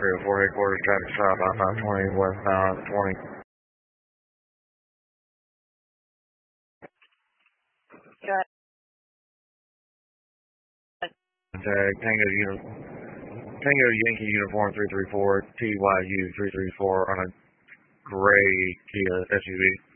304 headquarters, traffic stop, I-520 westbound 20. Contact Tango Yankee Uniform 334, TYU 334 on a gray Kia SUV.